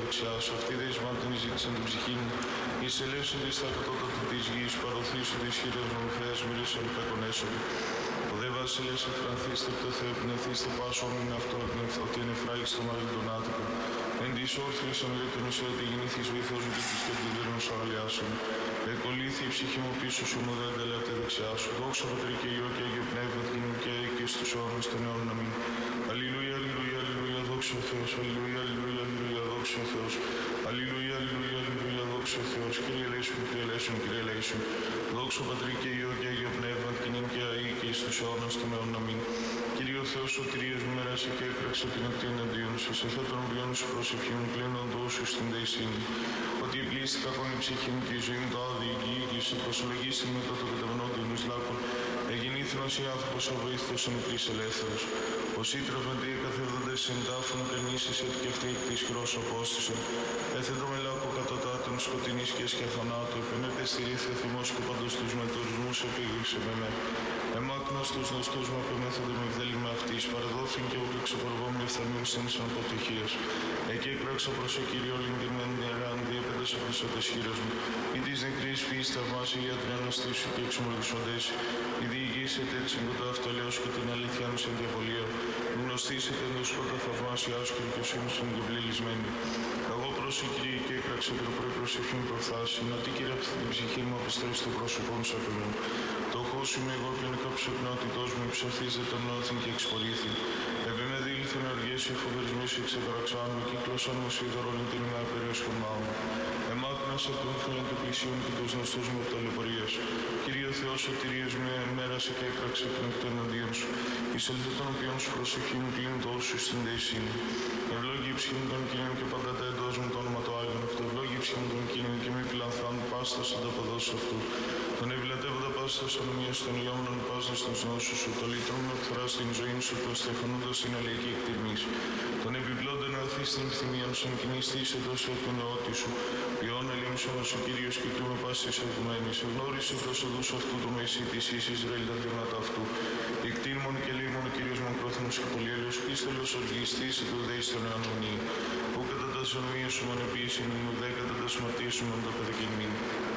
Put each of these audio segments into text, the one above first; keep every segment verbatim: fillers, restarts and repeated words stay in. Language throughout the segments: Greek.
δεξιά σου. Αυτή δεσμάτινη ζήτησαν την ψυχή μου. Εισελεύσονται στα κατώτατα της γης, παροθήσονται ισχυρές μου φρέας, μυρίσαν πεκονέσονται. Ο δε βασιλεύς εφρανθήστε το Θεό, πνευθήστε πάσο όμιν αυτό, ότι είναι φράγης στο μάλλον τον άτυπο. Εν της όρθιος αμυλέτων είσαι ότι γεννήθης βοηθός μου και της κεντριδέρνων σου αγαλιάσεων. Εκολύθη η ψυχή μου πίσω σου, μου δεν τελεύτε δεξιά σου. Δόξα Πατρί και Υιό και Αγίο Πνεύμα, και και στους αιώνας των αιώνων. Αμήν. Αλληλούια, αλληλούια, αλληλούια, δόξα ο Θεός. Αλληλούια, αλληλούια, αλληλούια, δόξα ο Θεός. Αλληλούια, αλληλούια, αλληλούια, δόξα ο Θεός. Κύριε ελέησον, Κύριε ελέησον, Κύριε ελέησον. Δόξα Πατρί και Υιό και Αγίο Πνεύμα, και νυν και αεί και στους αιώνας των αιώνων. Αμήν. Κύριε ο Θεός σωτηρίας μου μέρασε και έκραξε την ακτή εναντίον σου. Σε αυτό τον βιών σου προσευχήν πλήνων δώσου στην δεησύνη. Ότι επλήστηκα ακόμη η ψυχή μου και η ζωή μου το άδει εγγύη σε προσολογήσει με το κατευνόντων εις λάκων. Εγεννήθην ως η άνθρωπος ο βοήθος εν πρίς ελεύθερος. Ως ήτροφαντοι καθεύδοντες εν τάφων κανήσεις ότι και αυτή της χρός απόστησαν. Έθετο με λάκο κατωτάτων σκοτεινής και σκεφανάτου. Επενέτε στη ρήθια θυμός και παντός τους μετορισμούς επίγριξε με με. Εμάκνος τους νοστούς μου απεμέθονται με βδέλημα αυτής. Παραδόθην και ούκ εξωπορβόμουν ευθαμίν σύνησαν αποτυχίας. Εκεί έκραξα προς ο Κύριο λυντημένη νεράν διέπεντας απροσώτες χείρας μου. Ή της νεκρής φύης θαυμάσει για την αναστήσου και εξομολογησοντές. Η διηγήσετε έτσι κοντά αυτολέως και την αλήθεια μου σε διαβολία. Γνωστήσετε εντός κοντά θαυμάσια σου και δικαιοσύνη σου και πληλισμένη. Εγώ προσήκρη και έκραξα την πρωί προσευχή μου προφθάσει. Να τι κύριε αυτή την ψυχή μου απεστρέψει το πρόσωπό μου σαν μου. Το χώσιμαι εγώ και είναι κάποιο πνεότητός μου ψευθίζεται τον νόθην και εξπορήθη. Επί δήλθεν αργές οι φοβερισμοί σου εξεταραξάν μου, κύκλωσαν μου σίδωρον την ημέρα περιοσχομά μου. Εμάκνασα τον φίλον του πλησίον και τους γνωστούς μου ταλαιπωρίας. Κύριε Θεός σωτηρίας με μέρασε και έκραξε την εκτό εναντίον σου. Εισελθέ των οποίων σου προσευχή μου πλήν τόσου στην δεησύνη. Ευλόγη η ψυχή μου των Κυρίων και πάντα τα εντός μου το όνομα του Άγιον αυτού. Ευλόγη η ψυχή μου των Κυρίων και μη πλανθάν πάστα ανταποδός αυτού. Τον ευλατεύοντα πάστα ανομία των ιόμνων πάστα στον νόσου σου. Το λυτρών με εκθρά στην ζωή σου, το στεφανούντα στην αλληλική εκτιμή. Τον επιπλώντων αθή στην ευθυμία σου, κινηστή εντός από τον νεότη σου. Ποιόν ελίμσον ο Κύριος και του με πάσης εγωμένης. Εγνώρισε προσοδούς αυτού του Μεσί της εις Ισραήλ τα θύματα αυτού. Εκτίμων και λίμων ο Κύριος μου πρόθυμος και πολυέλιος.Ίστολος οργιστής του δέης των αιώνων. Που κατά τα σωνομία σου μονεπίηση μου, δε κατά τα σωματεία σου μον το παιδικήν.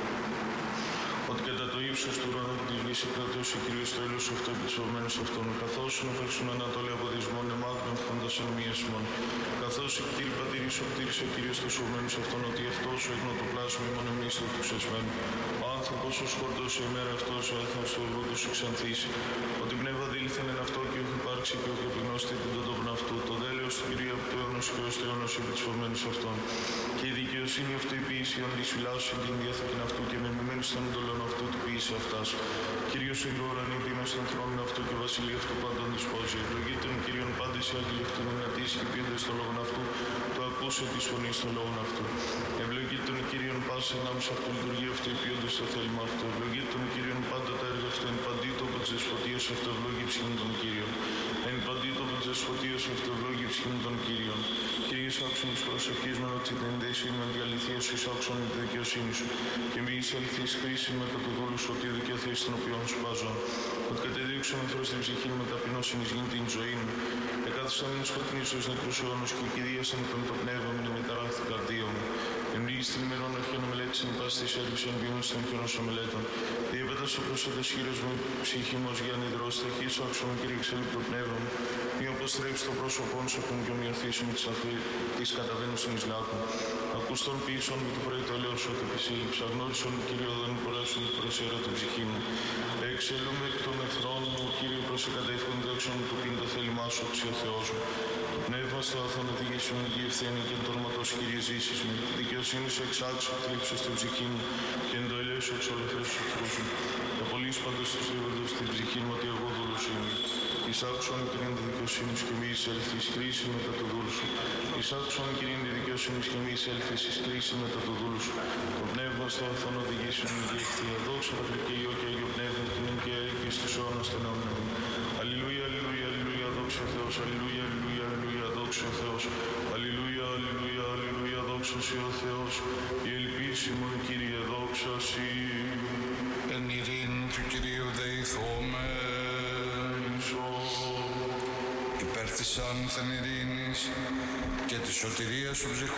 Ότι κατά το ύψος του ουρανού που τη γης εκρατώσει ο Κύριος το έλος αυτό επιτσωμένος αυτόν. Καθώς να παίξουν ανατολή από δυσμόν εμάκρον φαντασόν μίας μόν. Καθώς η κτήρη πατήρης ο κτήρης ο Κύριος του σωμένους αυτόν. Ότι αυτός ο εγνωτοπλάσμη μονεμίστο του ξεσμένου. Ο άνθρωπος ο σκορτός η ημέρα αυτός ο έθνος του ορβού του σου ξανθήσει. Ότι πνεύμα δήλθεν εν αυτό και όχι υπάρξει και όχι επιγνώστη την τον τόπον αυτού. Το δέλεος του Κυρίου από το αιώνος και ως το αιώνος επιτσωμένους αυτόν. Και η δικαιοσύνη αυτή η ποιήση ον τη φυλάσσου την διάθεκην αυτού και μεμειμένη στον εντολών αυτού του ποιήση αυτάς. Κύριος η ουρανή δίνω στον θρόνο αυτού και βασιλεία αυτού πάντων δεσπόζει. Ευλογεί τον Κύριον πάντες οι άγγελοι αυτού να ανατήσει και ποιούνται στον λόγον αυτού. Το ακούσε τη φωνή στον λόγον αυτού. Ευλογεί τον Κύριον πάσα ενάμιση αυτού λειτουργία αυτού ποιούνται στο θέλημα αυτού. Ευλογεί τον Κύριον πάντα τα έργα αυτού. Εν παντή το από τις δεσποτείες αυτού ευλογεί ψυχήν των Κύριων. Εν παντή το από τις δεσποτείες αυτού ευλογεί ψυχήν των Κύριων. Κύριε άκουσον της προσευχής με ότι την δέση με τη αλήθεια σου άκουσον τη δικαιοσύνη σου. Και μη εισέλθεις χρήση με το δούλου σου ότι δικαιωθείς τον οποίον σου πάζω. Ότι κατεδίωξε με Θεό στην ψυχή με ταπεινώσιν εις γην την ζωή μου. Εκάθισαν μην σκοτεινείς στους νεκρούς αιώνους και κηδίασαν τον το πνεύμα μου με ταράχθη καρδία μου. Εμπλήγεις την ημερών αρχαίων μελέτησαν πάση της έργης εν βήμους των χειρός ομελέτων. Διέπετας ο προσώτες χείρος μου ψυχή μου ως για νηδρός ταχύς άκουσα μου Κύριε εξέλιπ το πνεύμα μου. Μη αποστρέψει το πρόσωπόν σου ακούν και ομοιωθήσουν με τις αφή της καταβαίνουσαν εις λάκων. Ακούς τον ποιήσον με το πρωί το λέω σου ότι επισύλληψα. Γνώρισον Κύριο δεν μπορέσουν προσέρα την ψυχή μου. Εξελούμε εκ των εχθρών μου, Κύριε προς εκατεύχον δέξον του πίν το θέλημά σου, αξιο Θεός μου. Το πνεύμα στο αθόν οδηγήσουν και ευθύνη και εν το όνοματος Κύριε ζήσεις μου. Τη δικαιοσύνη σου εξάξω, θλίψω στην ψυχή μου και εν το ελέος σου εξολοθές σου εχθρούς μου. Και πολλοί πάντως τους δίβοντος στην ψυχή μου ότι εγώ δούλος είμαι. Εισάκουσον Κύριε τη δικαιοσύνη σου και μη εισέλθεις κρίση μετά το δούλου σου. Εισάκουσον Κύριε τη δικαιοσύνη σου και μη εισέλθεις κρίση μετά το δούλου σου. Το πνεύμα στο αθόν οδηγήσουν και ευθεία. Δόξα Πατρί και Υιό και Αγίο Πνεύμα και και στους αιώνας των αιώνων. Αλληλούια, αλληλούια, αλληλούια, δόξα Θεός, αλληλούια, αλληλούια, αλληλούια, δόξα Θεός, αλληλούια, αλληλούια, αλληλούια, δόξα Σοι ο Θεός, η ελπίση μου, Κύριε, δόξα Σοι. Εν ειρήνη του Κυρίου δεηθόμεν, υπέρ της άνθεν ειρήνης και της σωτηρίας του ψυχού